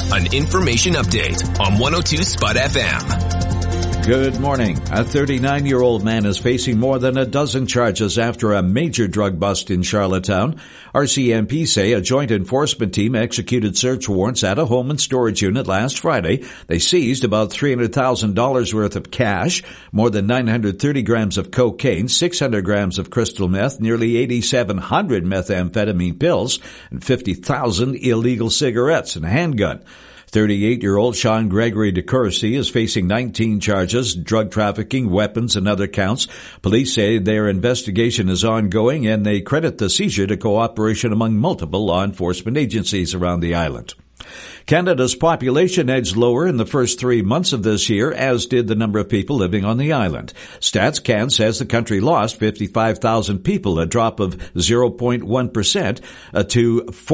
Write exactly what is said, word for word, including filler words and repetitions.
an information update on one oh two Spot F M. Good morning. A thirty-nine-year-old man is facing more than a dozen charges after a major drug bust in Charlottetown. R C M P say a joint enforcement team executed search warrants at a home and storage unit last Friday. They seized about three hundred thousand dollars worth of cash, more than nine hundred thirty grams of cocaine, six hundred grams of crystal meth, nearly eighty-seven hundred methamphetamine pills, and fifty thousand illegal cigarettes and a handgun. thirty-eight-year-old Sean Gregory DeCourcy is facing nineteen charges, drug trafficking, weapons, and other counts. Police say their investigation is ongoing, and they credit the seizure to cooperation among multiple law enforcement agencies around the island. Canada's population edged lower in the first three months of this year, as did the number of people living on the island. StatsCan says the country lost fifty-five thousand people, a drop of zero point one percent, uh, to